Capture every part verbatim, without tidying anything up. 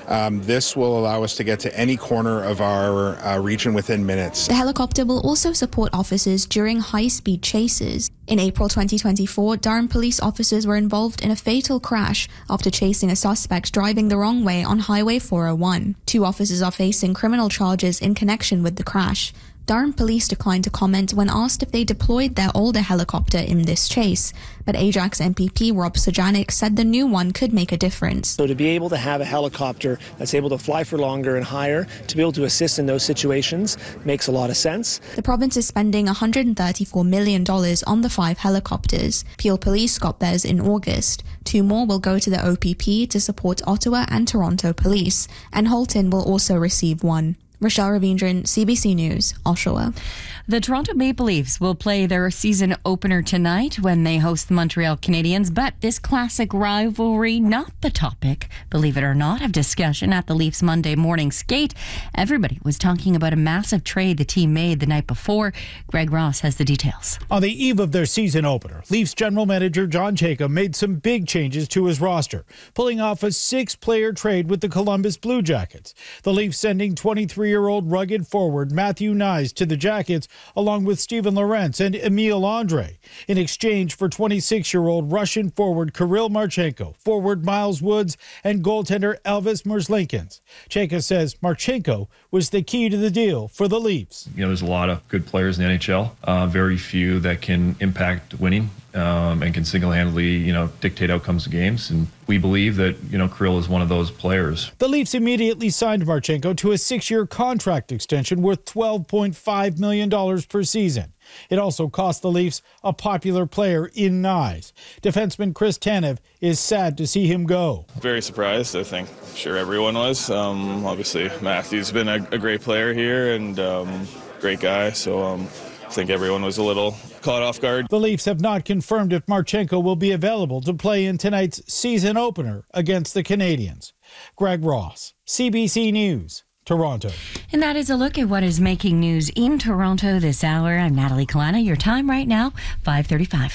Um, this will allow us to get to any corner of our uh, region within minutes. The helicopter will also support officers during high-speed chases. In April twenty twenty-four, Durham police officers were involved in a fatal crash after chasing a suspect driving the wrong way on Highway four oh one. Two officers are facing criminal charges in connection with the crash. Durham police declined to comment when asked if they deployed their older helicopter in this chase, but Ajax M P P Rob Sojanic said the new one could make a difference. So to be able to have a helicopter that's able to fly for longer and higher, to be able to assist in those situations, makes a lot of sense. The province is spending one hundred thirty-four million dollars on the five helicopters. Peel Police got theirs in August. Two more will go to the O P P to support Ottawa and Toronto Police, and Halton will also receive one. Rochelle Ravindran, C B C News, Oshawa. The Toronto Maple Leafs will play their season opener tonight when they host the Montreal Canadiens, but this classic rivalry not the topic, believe it or not, of discussion at the Leafs Monday morning skate. Everybody was talking about a massive trade the team made the night before. Greg Ross has the details. On the eve of their season opener, Leafs general manager John Jacob made some big changes to his roster, pulling off a six-player trade with the Columbus Blue Jackets. The Leafs sending twenty-three-year-old rugged forward Matthew Knies to the Jackets, along with Steven Lorentz and Emil Andre, in exchange for twenty-six-year-old Russian forward Kirill Marchenko, forward Miles Woods, and goaltender Elvis Merzlikins. Chayka says Marchenko was the key to the deal for the Leafs. You know, there's a lot of good players in the N H L, uh, very few that can impact winning um, and can single-handedly, you know, dictate outcomes of games. And we believe that, you know, Kirill is one of those players. The Leafs immediately signed Marchenko to a six-year contract extension worth twelve point five million dollars per season. It also cost the Leafs a popular player in Knies. Defenseman Chris Tanev is sad to see him go. Very surprised, I think. I'm sure everyone was. Um, obviously, Matthew's been a, a great player here and um, great guy, so um, I think everyone was a little caught off guard. The Leafs have not confirmed if Marchenko will be available to play in tonight's season opener against the Canadiens. Greg Ross, C B C News, Toronto. And that is a look at what is making news in Toronto this hour. I'm Natalie Kalana. Your time right now, five thirty-five.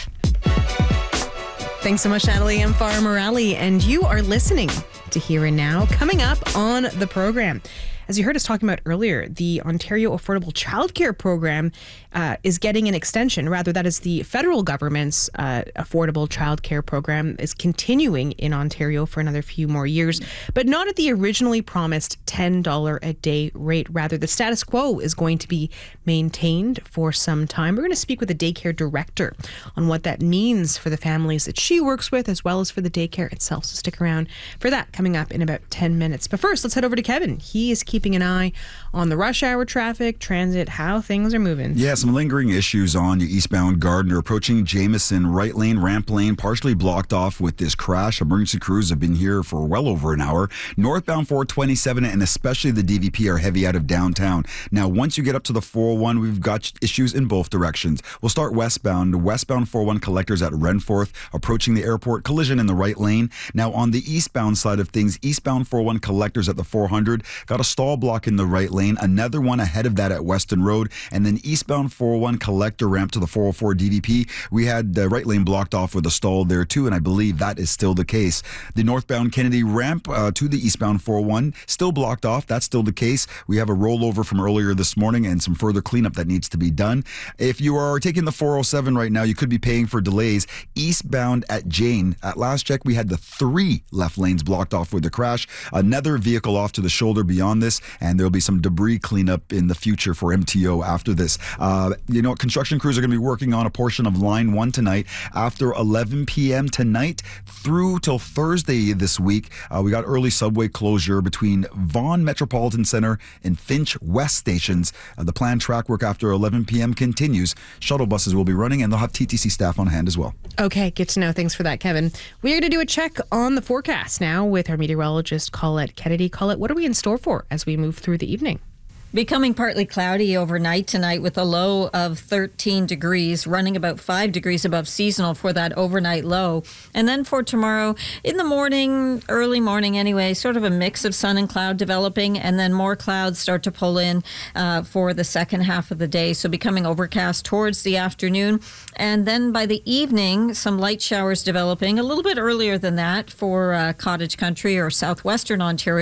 Thanks so much, Natalie. I'm Farah Morali, and you are listening to Here and Now. Coming up on the program, as you heard us talking about earlier, the Ontario Affordable Childcare Program uh, is getting an extension. Rather, that is the federal government's uh, Affordable Childcare Program is continuing in Ontario for another few more years, but not at the originally promised ten dollars a day rate. Rather, the status quo is going to be maintained for some time. We're going to speak with the daycare director on what that means for the families that she works with, as well as for the daycare itself. So stick around for that coming up in about ten minutes. But first, let's head over to Kevin. He is keeping an eye on the rush hour traffic, transit, how things are moving. Yeah, some lingering issues on your eastbound Gardner approaching Jameson. Right lane, ramp lane, partially blocked off with this crash. Emergency crews have been here for well over an hour. Northbound four twenty-seven and especially the D V P are heavy out of downtown. Now, once you get up to the four oh one, we've got issues in both directions. We'll start westbound. Westbound four oh one collectors at Renforth approaching the airport. Collision in the right lane. Now, on the eastbound side of things, eastbound four oh one collectors at the four hundred got a stall block in the right lane. Another one ahead of that at Weston Road. And then eastbound four oh one collector ramp to the four oh four D V P. We had the right lane blocked off with a stall there too, and I believe that is still the case. The northbound Kennedy ramp uh, to the eastbound four oh one still blocked off. That's still the case. We have a rollover from earlier this morning and some further cleanup that needs to be done. If you are taking the four oh seven right now, you could be paying for delays. Eastbound at Jane, at last check, we had the three left lanes blocked off with the crash. Another vehicle off to the shoulder beyond this, and there'll be some debris cleanup in the future for M T O after this. Uh, you know, construction crews are going to be working on a portion of line one tonight after eleven p.m. tonight through till Thursday this week. Uh, we got early subway closure between Vaughan Metropolitan Center and Finch West stations. Uh, the planned track work after eleven p.m. continues. Shuttle buses will be running, and they'll have T T C staff on hand as well. Okay, good to know. Thanks for that, Kevin. We're going to do a check on the forecast now with our meteorologist, Colette Kennedy. Colette, what are we in store for as we move through the evening? Becoming partly cloudy overnight tonight with a low of thirteen degrees, running about five degrees above seasonal for that overnight low. And then for tomorrow, in the morning, early morning anyway, sort of a mix of sun and cloud developing, and then more clouds start to pull in uh, for the second half of the day. So becoming overcast towards the afternoon. And then by the evening, some light showers developing a little bit earlier than that for uh, cottage country or southwestern Ontario.